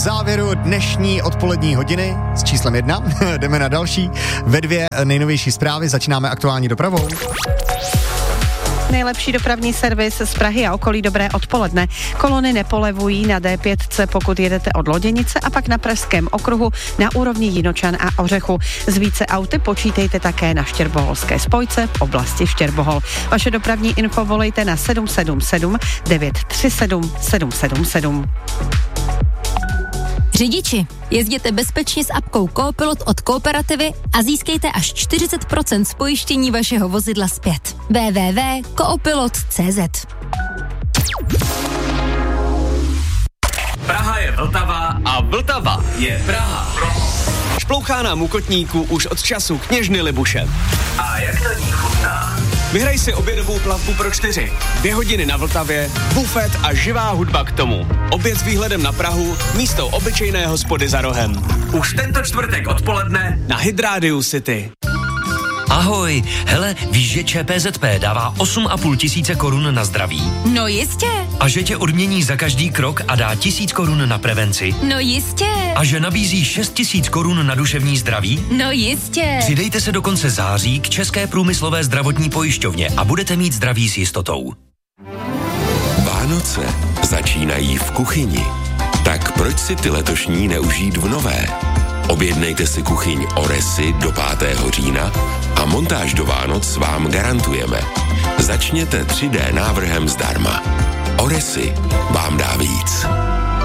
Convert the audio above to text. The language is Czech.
závěru dnešní odpolední hodiny s číslem 1. Jdeme na další. Ve 2 nejnovější zprávy začínáme aktuální dopravou. Nejlepší dopravní servis z Prahy a okolí, dobré odpoledne. Kolony nepolevují na D5, pokud jedete od Loděnice, a pak na Pražském okruhu na úrovni Jinočan a Ořechu. Z více auty počítejte také na Štěrboholské spojce v oblasti Štěrbohol. Vaše dopravní info volejte na 777 937 777. Řidiči, jezděte bezpečně s apkou Coopilot od Kooperativy a získejte až 40% z pojištění vašeho vozidla zpět. www.coopilot.cz. Praha je Vltava a Vltava je Praha. Šplouchá nám u kotníků už od času Kněžny Libuše. A jak na ní chutná? Vyhraj si obědovou plavbu pro 4. 2 hodiny na Vltavě, bufet a živá hudba k tomu. Oběd s výhledem na Prahu, místo obyčejné hospody za rohem. Už tento čtvrtek odpoledne na Hydrádiu City. Ahoj, hele, víš, že ČPZP dává 8,5 tisíce korun na zdraví? No jistě. A že tě odmění za každý krok a dá 1000 korun na prevenci? No jistě. A že nabízí 6 000 korun na duševní zdraví? No jistě. Přidejte se do konce září k České průmyslové zdravotní pojišťovně a budete mít zdraví s jistotou. Vánoce začínají v kuchyni. Tak proč si ty letošní neužít v nové? Objednejte si kuchyň Oresy do 5. října a montáž do Vánoc vám garantujeme. Začněte 3D návrhem zdarma. Oresy vám dá víc.